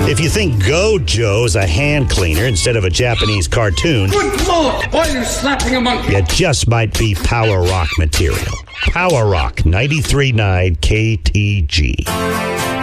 If you think Gojo's a hand cleaner instead of a Japanese cartoon, Good Lord, why are you slapping a monkey? you just might be Power Rock material. Power Rock 93.9 KTG.